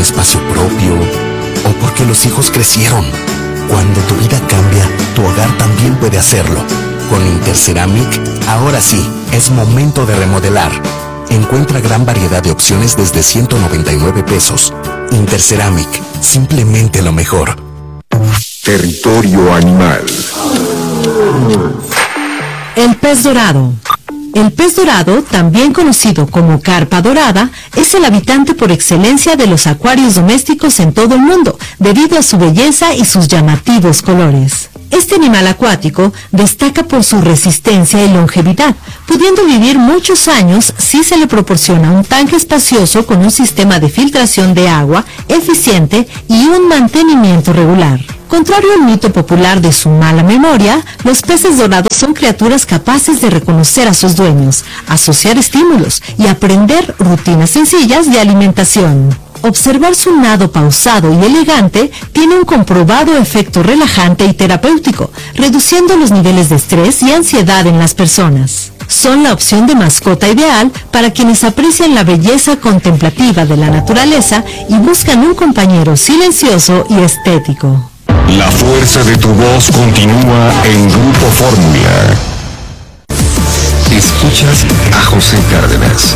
espacio propio o porque los hijos crecieron. Cuando tu vida cambia, tu hogar también puede hacerlo. Con Interceramic, ahora sí, es momento de remodelar. Encuentra gran variedad de opciones desde 199 pesos. Interceramic, simplemente lo mejor. Territorio animal. El pez dorado. El pez dorado, también conocido como carpa dorada, es el habitante por excelencia de los acuarios domésticos en todo el mundo, debido a su belleza y sus llamativos colores. Este animal acuático destaca por su resistencia y longevidad, pudiendo vivir muchos años si se le proporciona un tanque espacioso con un sistema de filtración de agua eficiente y un mantenimiento regular. Contrario al mito popular de su mala memoria, los peces dorados son criaturas capaces de reconocer a sus dueños, asociar estímulos y aprender rutinas sencillas de alimentación. Observar su nado pausado y elegante tiene un comprobado efecto relajante y terapéutico, reduciendo los niveles de estrés y ansiedad en las personas. Son la opción de mascota ideal para quienes aprecian la belleza contemplativa de la naturaleza y buscan un compañero silencioso y estético. La fuerza de tu voz continúa en Grupo Fórmula. Escuchas a José Cárdenas.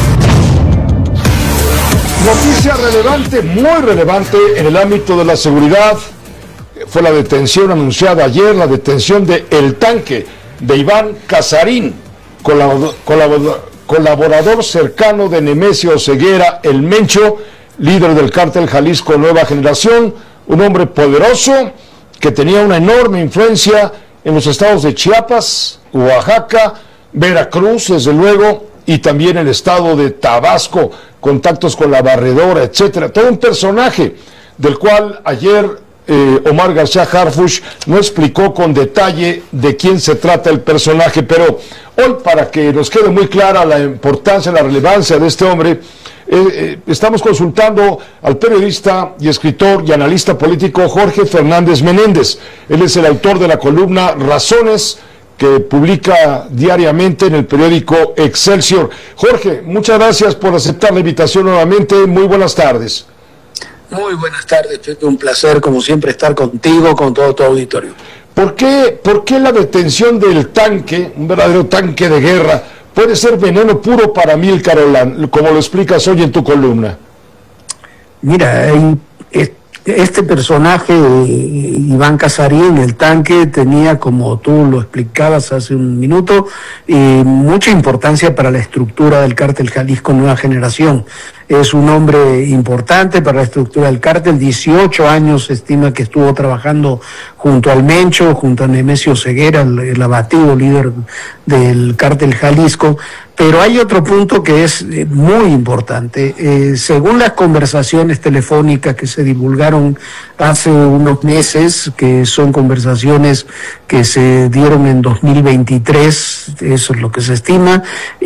Noticia relevante, muy relevante en el ámbito de la seguridad. Fue la detención anunciada ayer, la detención de El Tanque, de Iván Casarín, colaborador cercano de Nemesio Ceguera, el Mencho, líder del cártel Jalisco Nueva Generación, un hombre poderoso que tenía una enorme influencia en los estados de Chiapas, Oaxaca, Veracruz, desde luego, y también el estado de Tabasco, contactos con la Barredora, etcétera. Todo un personaje del cual ayer Omar García Harfuch no explicó con detalle de quién se trata el personaje, pero hoy, para que nos quede muy clara la importancia, la relevancia de este hombre, estamos consultando al periodista y escritor y analista político Jorge Fernández Menéndez. Él es el autor de la columna Razones, que publica diariamente en el periódico Excelsior. Jorge, muchas gracias por aceptar la invitación nuevamente. Muy buenas tardes. Muy buenas tardes, Pepe. Un placer, como siempre, estar contigo, con todo tu auditorio. ¿Por qué la detención del tanque, un verdadero tanque de guerra, puede ser veneno puro para Amílcar Olán, como lo explicas hoy en tu columna? Mira, este personaje, Iván Casarín, el tanque, tenía, como tú lo explicabas hace un minuto, mucha importancia para la estructura del cártel Jalisco Nueva Generación. Es un hombre importante para la estructura del cártel. 18 años se estima que estuvo trabajando junto al Mencho, junto a Nemesio Ceguera, el abatido líder del cártel Jalisco. Pero hay otro punto que es muy importante. Según las conversaciones telefónicas que se divulgaron hace unos meses, que son conversaciones que se dieron en 2023, eso es lo que se estima,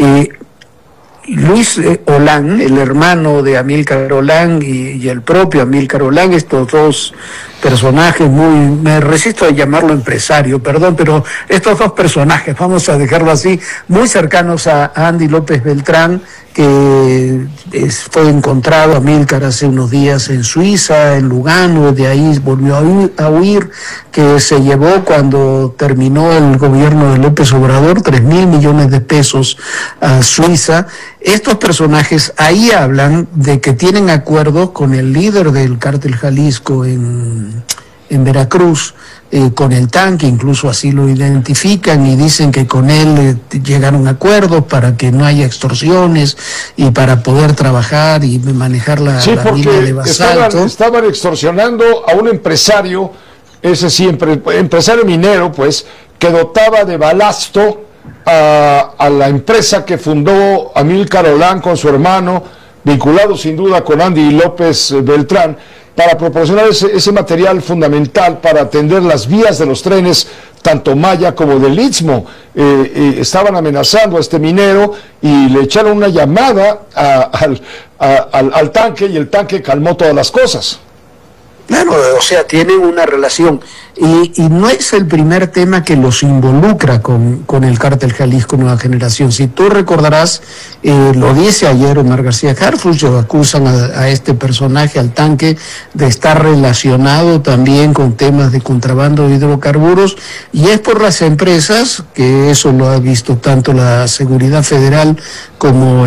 Luis Olán, el hermano de Amílcar Olán y el propio Amílcar Olán, estos dos personajes me resisto a llamarlo empresario, perdón, pero estos dos personajes, vamos a dejarlo así, muy cercanos a Andy López Beltrán, que fue encontrado Amílcar hace unos días en Suiza, en Lugano, de ahí volvió a huir, que se llevó cuando terminó el gobierno de López Obrador 3.000 millones de pesos a Suiza. Estos personajes ahí hablan de que tienen acuerdos con el líder del cártel Jalisco en Veracruz, con el tanque, incluso así lo identifican y dicen que con él llegaron a acuerdos para que no haya extorsiones y para poder trabajar y manejar la mina de basalto. Estaban extorsionando a un empresario, ese sí, empresario minero, pues, que dotaba de balasto a la empresa que fundó Amílcar Olán con su hermano, vinculado sin duda con Andy López Beltrán, para proporcionar ese material fundamental para atender las vías de los trenes, tanto Maya como del Istmo. Estaban amenazando a este minero y le echaron una llamada al tanque, y el tanque calmó todas las cosas. Claro, o sea, tienen una relación. Y no es el primer tema que los involucra con el Cártel Jalisco Nueva Generación. Si tú recordarás, lo dice ayer Omar García Harfuch, acusan a este personaje, al tanque, de estar relacionado también con temas de contrabando de hidrocarburos, y es por las empresas, que eso lo ha visto tanto la Seguridad Federal como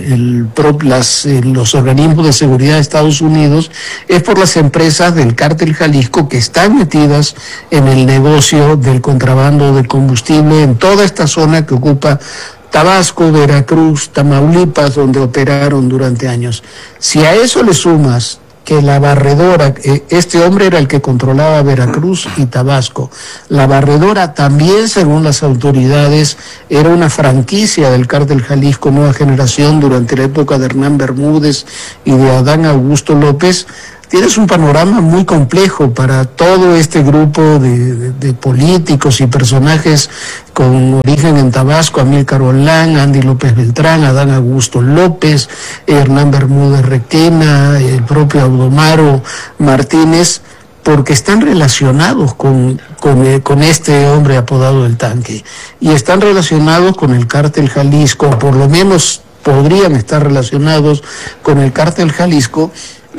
los organismos de seguridad de Estados Unidos, es por las empresas del Cártel Jalisco que están metidas en el negocio del contrabando de combustible en toda esta zona que ocupa Tabasco, Veracruz, Tamaulipas, donde operaron durante años. Si a eso le sumas que la barredora, este hombre era el que controlaba Veracruz y Tabasco, la barredora también, según las autoridades, era una franquicia del Cártel Jalisco Nueva Generación durante la época de Hernán Bermúdez y de Adán Augusto López. Tienes un panorama muy complejo para todo este grupo de políticos y personajes con origen en Tabasco: Amílcar Olán, Andy López Beltrán, Adán Augusto López, Hernán Bermúdez Requena, el propio Audomaro Martínez, porque están relacionados con este hombre apodado el Tanque, y están relacionados con el Cártel Jalisco, por lo menos podrían estar relacionados con el Cártel Jalisco.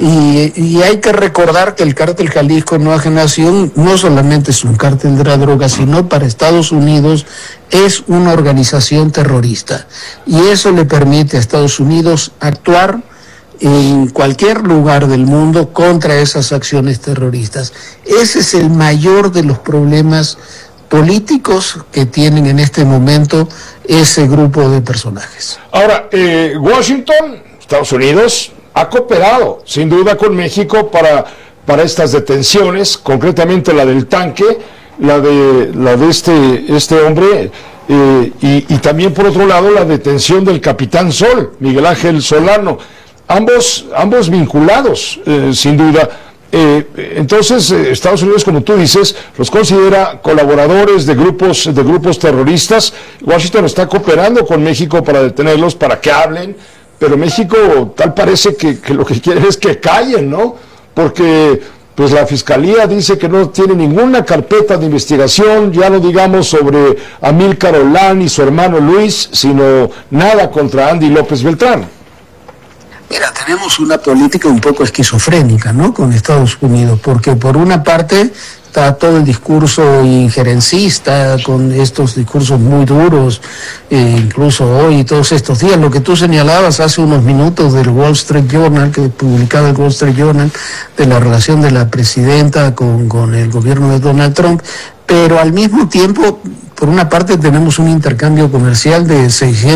Y hay que recordar que el Cártel Jalisco Nueva Generación no solamente es un cártel de la droga, sino para Estados Unidos es una organización terrorista. Y eso le permite a Estados Unidos actuar en cualquier lugar del mundo contra esas acciones terroristas. Ese es el mayor de los problemas políticos que tienen en este momento ese grupo de personajes. Ahora, Washington, Estados Unidos, ha cooperado sin duda con México para estas detenciones, concretamente la del Tanque, la de este hombre, y también por otro lado la detención del Capitán Sol, Miguel Ángel Solano, ambos vinculados sin duda. Entonces Estados Unidos, como tú dices, los considera colaboradores de grupos terroristas. Washington está cooperando con México para detenerlos, para que hablen. Pero México tal parece que lo que quiere es que callen, ¿no? Porque pues la Fiscalía dice que no tiene ninguna carpeta de investigación, ya no digamos sobre Amílcar Olán y su hermano Luis, sino nada contra Andy López Beltrán. Mira, tenemos una política un poco esquizofrénica, ¿no?, con Estados Unidos, porque por una parte está todo el discurso injerencista, con estos discursos muy duros, incluso hoy, todos estos días, lo que tú señalabas hace unos minutos del Wall Street Journal, que publicaba el Wall Street Journal, de la relación de la presidenta con el gobierno de Donald Trump, pero al mismo tiempo, por una parte tenemos un intercambio comercial de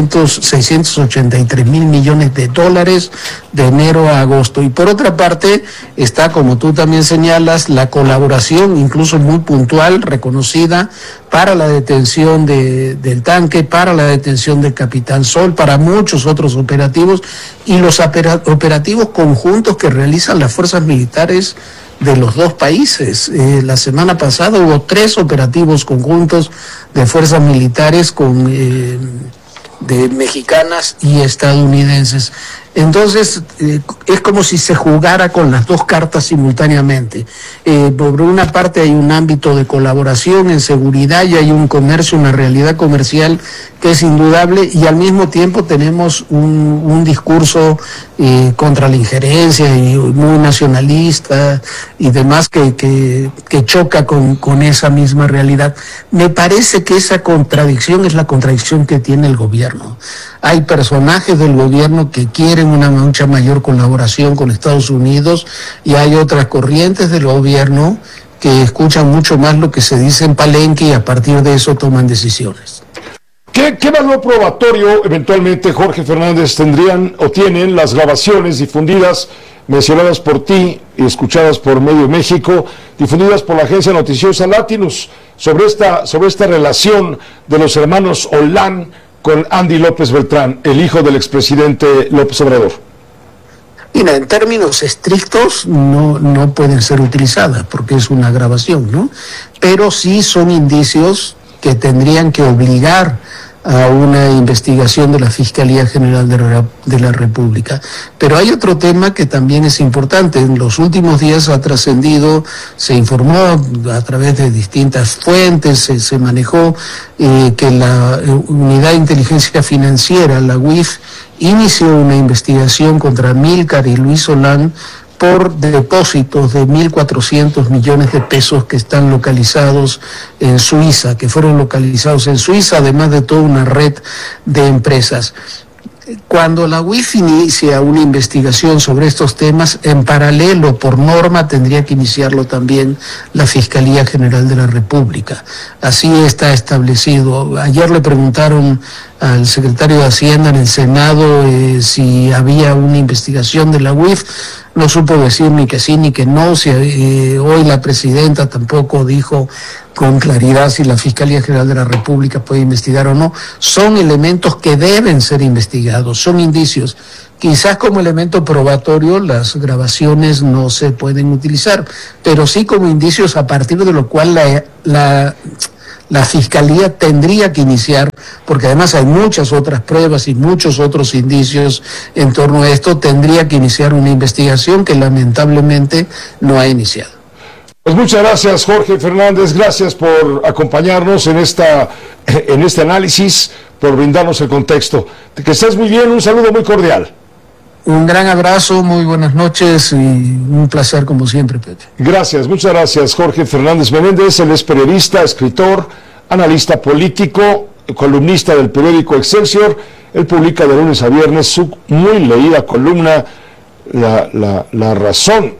683 mil millones de dólares de enero a agosto, y por otra parte está, como tú también señalas, la colaboración incluso muy puntual, reconocida, para la detención del Tanque, para la detención del Capitán Sol, para muchos otros operativos, y los operativos conjuntos que realizan las fuerzas militares de los dos países. La semana pasada hubo 3 operativos conjuntos de fuerzas militares de mexicanas y estadounidenses. Entonces, es como si se jugara con las dos cartas simultáneamente. Por una parte hay un ámbito de colaboración en seguridad y hay un comercio, una realidad comercial que es indudable, y al mismo tiempo tenemos un discurso contra la injerencia y muy nacionalista y demás que choca con esa misma realidad. Me parece que esa contradicción es la contradicción que tiene el gobierno. Hay personajes del gobierno que quieren una mucha mayor colaboración con Estados Unidos, y hay otras corrientes del gobierno que escuchan mucho más lo que se dice en Palenque y a partir de eso toman decisiones. ¿Qué valor probatorio eventualmente, Jorge Fernández, tendrían o tienen las grabaciones difundidas, mencionadas por ti y escuchadas por Medio México, difundidas por la agencia noticiosa Latinus, sobre esta relación de los hermanos Olán con Andy López Beltrán, el hijo del expresidente López Obrador? Mira, en términos estrictos no pueden ser utilizadas porque es una grabación, ¿no? Pero sí son indicios que tendrían que obligar a una investigación de la Fiscalía General de la República. Pero hay otro tema que también es importante. En los últimos días ha trascendido, se informó a través de distintas fuentes, se manejó que la Unidad de Inteligencia Financiera, la UIF, inició una investigación contra Amílcar y Luis Solán por depósitos de 1.400 millones de pesos que están localizados en Suiza, que fueron localizados en Suiza, además de toda una red de empresas. Cuando la UIF inicia una investigación sobre estos temas, en paralelo, por norma, tendría que iniciarlo también la Fiscalía General de la República. Así está establecido. Ayer le preguntaron al secretario de Hacienda en el Senado si había una investigación de la UIF. No supo decir ni que sí ni que no. Hoy la presidenta tampoco dijo con claridad si la Fiscalía General de la República puede investigar o no. Son elementos que deben ser investigados, son indicios. Quizás como elemento probatorio las grabaciones no se pueden utilizar, pero sí como indicios a partir de lo cual la Fiscalía tendría que iniciar, porque además hay muchas otras pruebas y muchos otros indicios en torno a esto, tendría que iniciar una investigación que lamentablemente no ha iniciado. Pues muchas gracias, Jorge Fernández, gracias por acompañarnos en este análisis, por brindarnos el contexto. Que estés muy bien, un saludo muy cordial. Un gran abrazo, muy buenas noches y un placer como siempre, Pepe. Gracias, muchas gracias, Jorge Fernández Menéndez. Él es periodista, escritor, analista político, columnista del periódico Excelsior. Él publica de lunes a viernes su muy leída columna La Razón.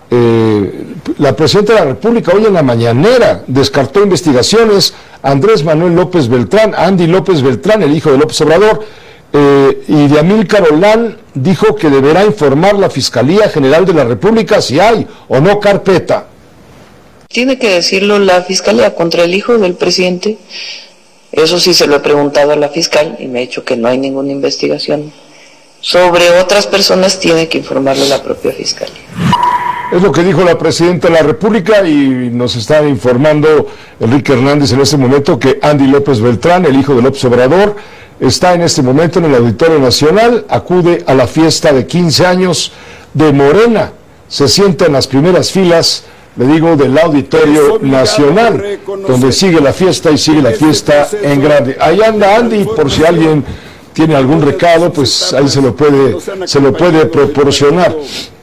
La presidenta de la República hoy en la mañanera descartó investigaciones a Andrés Manuel López Beltrán, a Andy López Beltrán, el hijo de López Obrador, y de Amílcar Olán dijo que deberá informar la Fiscalía General de la República si hay o no carpeta. Tiene que decirlo la Fiscalía contra el hijo del presidente. Eso sí se lo he preguntado a la fiscal y me ha dicho que no hay ninguna investigación. Sobre otras personas tiene que informarlo la propia Fiscalía. Es lo que dijo la presidenta de la República y nos está informando Enrique Hernández en este momento que Andy López Beltrán, el hijo de López Obrador, está en este momento en el Auditorio Nacional, acude a la fiesta de 15 años de Morena, se sienta en las primeras filas, le digo, del Auditorio Nacional, donde sigue la fiesta y sigue la fiesta en grande. Ahí anda Andy, por si alguien tiene algún recado, pues ahí se lo puede proporcionar.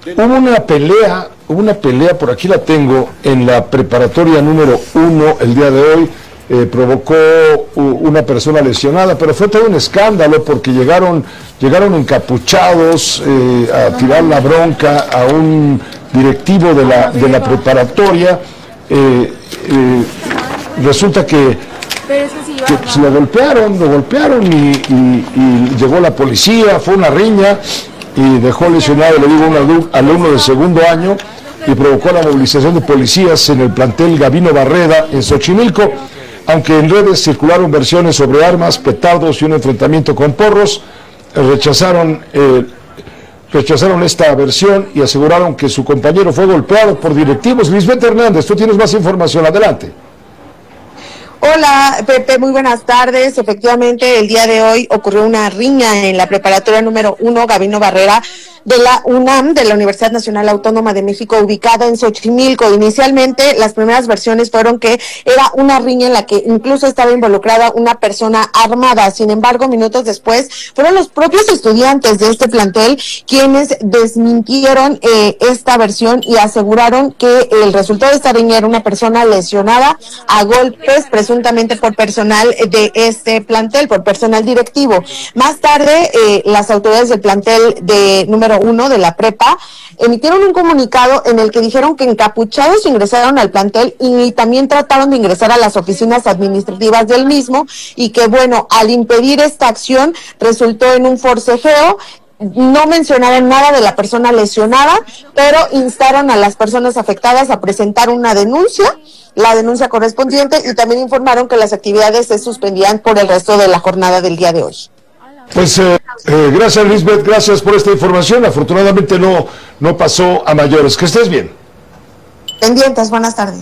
Hubo una pelea, por aquí la tengo, en la preparatoria número 1 el día de hoy, provocó una persona lesionada, pero fue todo un escándalo porque llegaron encapuchados a tirar la bronca a un directivo de la preparatoria. Resulta que pues, lo golpearon y llegó la policía, fue una riña y dejó lesionado, le digo, un alumno de segundo año y provocó la movilización de policías en el plantel Gabino Barreda en Xochimilco. Aunque en redes circularon versiones sobre armas, petardos y un enfrentamiento con porros, rechazaron esta versión y aseguraron que su compañero fue golpeado por directivos. Lisbeth Hernández, tú tienes más información, adelante. Hola, Pepe, muy buenas tardes. Efectivamente, el día de hoy ocurrió una riña en la preparatoria número 1, Gabino Barrera, de la UNAM, de la Universidad Nacional Autónoma de México, ubicada en Xochimilco. Inicialmente, las primeras versiones fueron que era una riña en la que incluso estaba involucrada una persona armada. Sin embargo, minutos después, fueron los propios estudiantes de este plantel quienes desmintieron esta versión y aseguraron que el resultado de esta riña era una persona lesionada a golpes, presuntamente por personal de este plantel, por personal directivo. Más tarde, las autoridades del plantel de número 1 de la prepa emitieron un comunicado en el que dijeron que encapuchados ingresaron al plantel y también trataron de ingresar a las oficinas administrativas del mismo y que, bueno, al impedir esta acción resultó en un forcejeo. No mencionaron nada de la persona lesionada, pero instaron a las personas afectadas a presentar una denuncia, la denuncia correspondiente, y también informaron que las actividades se suspendían por el resto de la jornada del día de hoy. Pues gracias, Lisbeth, gracias por esta información. Afortunadamente no pasó a mayores. Que estés bien. Pendientes, buenas tardes.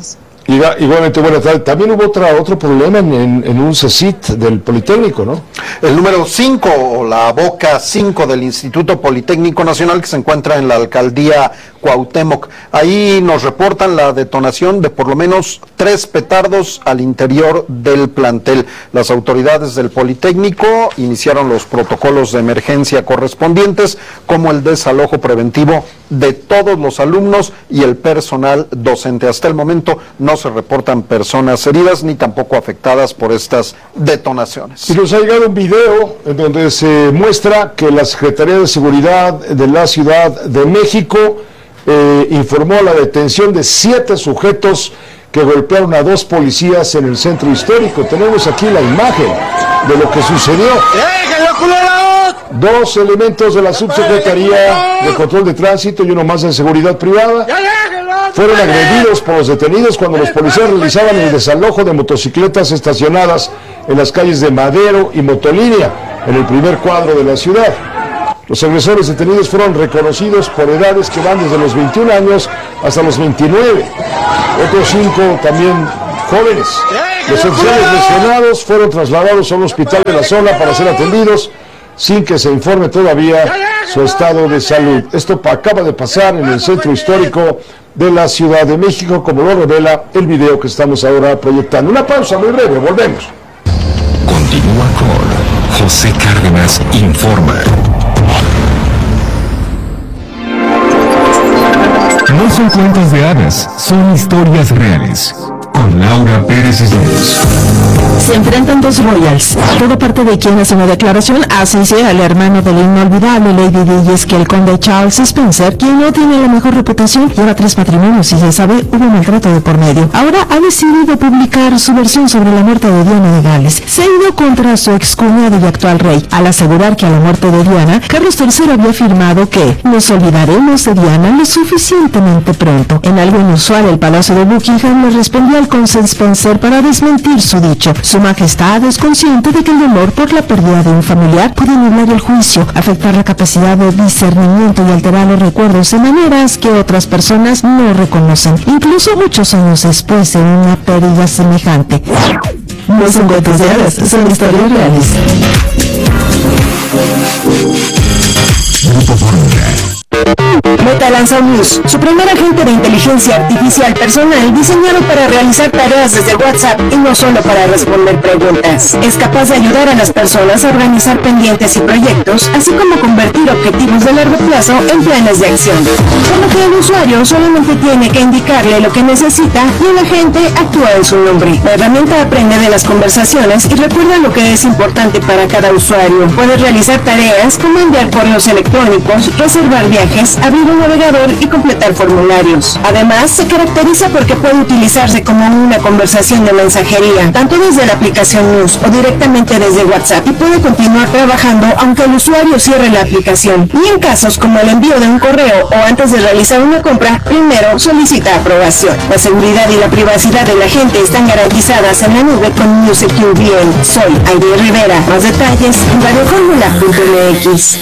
Igualmente, buenas tardes. También hubo otro problema en un CECIT del Politécnico, ¿no? El número 5, o la boca 5 del Instituto Politécnico Nacional, que se encuentra en la alcaldía Cuauhtémoc. Ahí nos reportan la detonación de por lo menos 3 petardos al interior del plantel. Las autoridades del Politécnico iniciaron los protocolos de emergencia correspondientes, como el desalojo preventivo de todos los alumnos y el personal docente. Hasta el momento no se reportan personas heridas ni tampoco afectadas por estas detonaciones. Y nos ha llegado un video en donde se muestra que la Secretaría de Seguridad de la Ciudad de México informó la detención de 7 sujetos que golpearon a 2 policías en el centro histórico. Tenemos aquí la imagen de lo que sucedió. 2 elementos de la Subsecretaría de Control de Tránsito y uno más de Seguridad Privada fueron agredidos por los detenidos cuando los policías realizaban el desalojo de motocicletas estacionadas en las calles de Madero y Motolínea, en el primer cuadro de la ciudad. Los agresores detenidos fueron reconocidos por edades que van desde los 21 años hasta los 29. Otros 5 también jóvenes. Los oficiales lesionados fueron trasladados a un hospital de la zona para ser atendidos sin que se informe todavía su estado de salud. Esto acaba de pasar en el centro histórico de la Ciudad de México, como lo revela el video que estamos ahora proyectando. Una pausa muy breve, volvemos. Continúa con José Cárdenas Informa. No son cuentos de hadas, son historias reales. Con Laura Pérez Islas. Se enfrentan 2 royals. Todo parte de quien hace una declaración, así sea el hermano del inolvidable Lady Di, y es que el conde Charles Spencer, quien no tiene la mejor reputación, lleva 3 matrimonios y se sabe hubo maltrato de por medio. Ahora ha decidido publicar su versión sobre la muerte de Diana de Gales. Se ha ido contra su excuñado y actual rey, al asegurar que a la muerte de Diana, Carlos III había afirmado que nos olvidaremos de Diana lo suficientemente pronto. En algo inusual, el Palacio de Buckingham le respondió al conde Spencer para desmentir su dicho. Su majestad es consciente de que el dolor por la pérdida de un familiar puede nublar el juicio, afectar la capacidad de discernimiento y alterar los recuerdos de maneras que otras personas no reconocen, incluso muchos años después de una pérdida semejante. No son cuentos de hadas, son historias reales. Grupo Fórmula. Meta lanza News, su primer agente de inteligencia artificial personal diseñado para realizar tareas desde WhatsApp y no solo para responder preguntas. Es capaz de ayudar a las personas a organizar pendientes y proyectos, así como convertir objetivos de largo plazo en planes de acción. Por lo que el usuario solamente tiene que indicarle lo que necesita y el agente actúa en su nombre. La herramienta aprende de las conversaciones y recuerda lo que es importante para cada usuario. Puede realizar tareas como enviar correos electrónicos, reservar viajes, abrir un navegador y completar formularios. Además, se caracteriza porque puede utilizarse como una conversación de mensajería, tanto desde la aplicación News o directamente desde WhatsApp, y puede continuar trabajando aunque el usuario cierre la aplicación. Y en casos como el envío de un correo o antes de realizar una compra, primero solicita aprobación. La seguridad y la privacidad de la gente están garantizadas en la nube con News Secure VN. Soy Aide Rivera. Más detalles en radioformula.mx.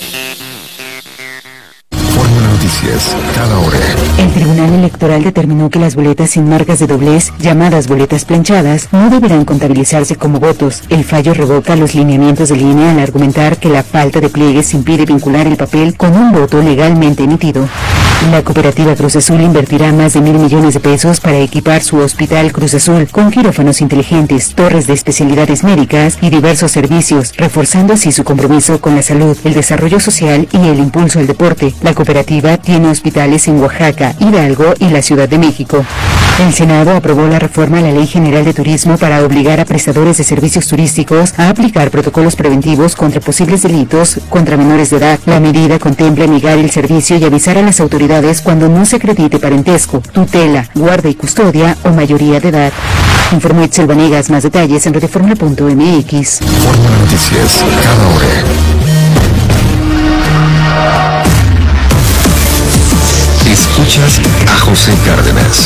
Cada hora. El Tribunal Electoral determinó que las boletas sin marcas de doblez, llamadas boletas planchadas, no deberán contabilizarse como votos. El fallo revoca los lineamientos del INE al argumentar que la falta de pliegues impide vincular el papel con un voto legalmente emitido. La cooperativa Cruz Azul invertirá más de 1.000 millones de pesos para equipar su hospital Cruz Azul con quirófanos inteligentes, torres de especialidades médicas y diversos servicios, reforzando así su compromiso con la salud, el desarrollo social y el impulso al deporte. La cooperativa tiene hospitales en Oaxaca, Hidalgo y la Ciudad de México. El Senado aprobó la reforma a la Ley General de Turismo para obligar a prestadores de servicios turísticos a aplicar protocolos preventivos contra posibles delitos contra menores de edad. La medida contempla negar el servicio y avisar a las autoridades cuando no se acredite parentesco, tutela, guarda y custodia o mayoría de edad. Informó Itzel Vanegas. Más detalles en radioformula.mx. Fórmula Noticias, cada hora. Escuchas a José Cárdenas.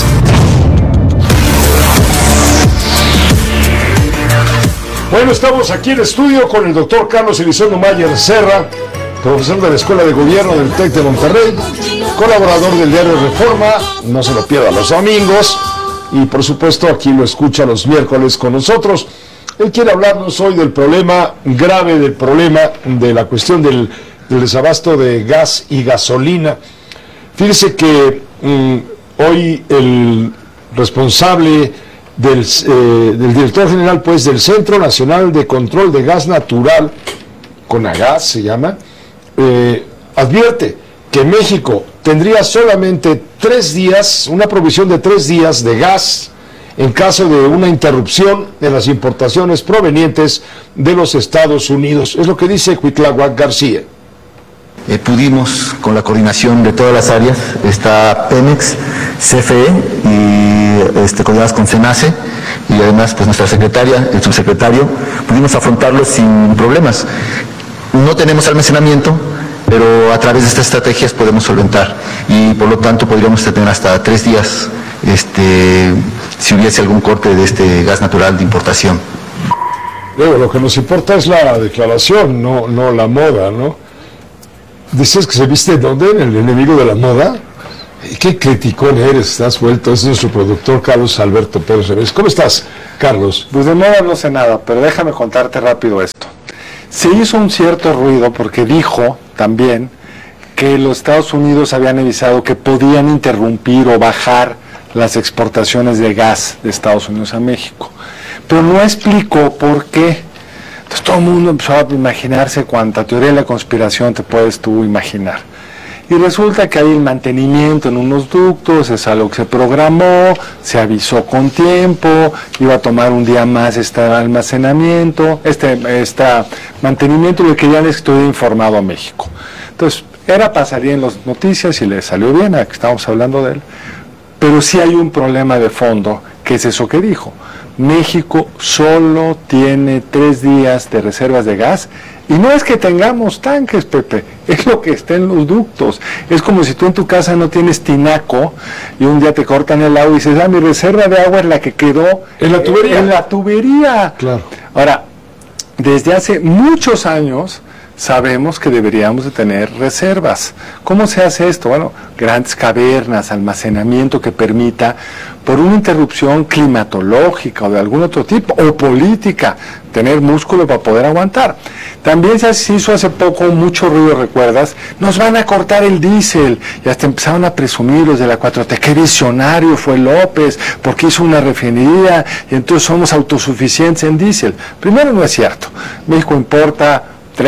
Bueno, estamos aquí en estudio con el doctor Carlos Elizondo Mayer Serra, profesor de la Escuela de Gobierno del TEC de Monterrey, colaborador del diario Reforma, no se lo pierda los domingos, y por supuesto aquí lo escucha los miércoles con nosotros. Él quiere hablarnos hoy del problema grave, de la cuestión del desabasto de gas y gasolina. Fíjese que hoy el responsable del director general del Centro Nacional de Control de Gas Natural, CONAGAS se llama, advierte que México tendría solamente 3 días, una provisión de 3 días de gas en caso de una interrupción en las importaciones provenientes de los Estados Unidos. Es lo que dice Cuitláhuac García. Pudimos, con la coordinación de todas las áreas, está Pemex, CFE y coordinadas con CENACE, y además pues nuestra secretaria, el subsecretario, pudimos afrontarlo sin problemas. No tenemos almacenamiento, pero a través de estas estrategias podemos solventar, y por lo tanto podríamos tener hasta 3 días si hubiese algún corte de este gas natural de importación. Luego, lo que nos importa es la declaración, no la moda, ¿no? ¿Decías que se viste dónde? ¿En el enemigo de la moda? ¿Qué criticón eres? Estás vuelto. Es nuestro productor Carlos Alberto Pérez Revés. ¿Cómo estás, Carlos? Pues de moda no sé nada, pero déjame contarte rápido esto. Se hizo un cierto ruido porque dijo también que los Estados Unidos habían avisado que podían interrumpir o bajar las exportaciones de gas de Estados Unidos a México, pero no explicó por qué. Entonces todo el mundo empezó a imaginarse cuánta teoría de la conspiración te puedes tú imaginar. Y resulta que hay el mantenimiento en unos ductos, es algo que se programó, se avisó con tiempo, iba a tomar un día más este almacenamiento, mantenimiento, lo que ya les estoy informado a México. Entonces, pasaría en las noticias y le salió bien, a que estamos hablando de él, pero sí hay un problema de fondo, que es eso que dijo. México solo tiene 3 días de reservas de gas, y no es que tengamos tanques, Pepe, es lo que está en los ductos. Es como si tú en tu casa no tienes tinaco y un día te cortan el agua y dices, mi reserva de agua es la que quedó en la tubería. En la tubería. Claro. Ahora, desde hace muchos años sabemos que deberíamos de tener reservas. ¿Cómo se hace esto? Bueno, grandes cavernas, almacenamiento que permita, por una interrupción climatológica o de algún otro tipo, o política, tener músculo para poder aguantar. También se hizo hace poco mucho ruido, ¿recuerdas? Nos van a cortar el diésel, y hasta empezaron a presumir los de la 4T, qué visionario fue López, porque hizo una refinería, y entonces somos autosuficientes en diésel. Primero, no es cierto. México importa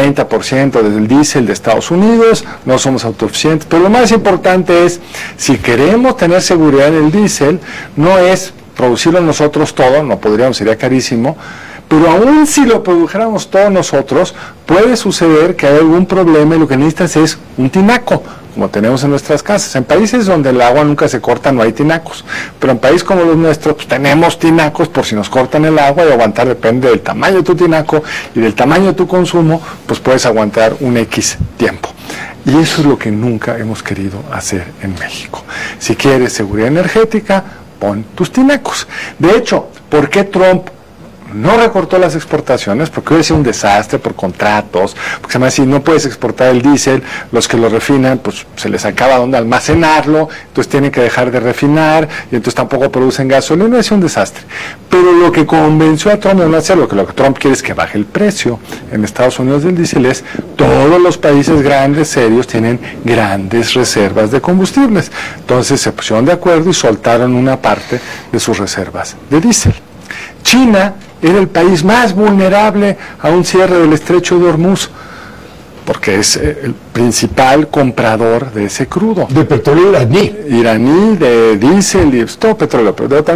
30% del diésel de Estados Unidos, no somos autosuficientes, pero lo más importante es, si queremos tener seguridad en el diésel, no es producirlo nosotros todo, no podríamos, sería carísimo, pero aún si lo produjéramos todos nosotros, puede suceder que hay algún problema y lo que necesitas es un tinaco, como tenemos en nuestras casas. En países donde el agua nunca se corta no hay tinacos, pero en países como los nuestros pues, tenemos tinacos por si nos cortan el agua, y aguantar depende del tamaño de tu tinaco y del tamaño de tu consumo, pues puedes aguantar un X tiempo. Y eso es lo que nunca hemos querido hacer en México. Si quieres seguridad energética, pon tus tinacos. De hecho, ¿por qué Trump no recortó las exportaciones? Porque hubiera sido un desastre por contratos, porque se me dice, no puedes exportar el diésel, los que lo refinan, pues se les acaba donde almacenarlo, entonces tienen que dejar de refinar, y entonces tampoco producen gasolina, es un desastre. Pero lo que convenció a Trump de no hacerlo, que lo que Trump quiere es que baje el precio en Estados Unidos del diésel, es todos los países grandes, serios, tienen grandes reservas de combustibles. Entonces se pusieron de acuerdo y soltaron una parte de sus reservas de diésel. China era el país más vulnerable a un cierre del estrecho de Hormuz, porque es el principal comprador de ese crudo. De petróleo iraní. De diésel y todo petróleo, pero también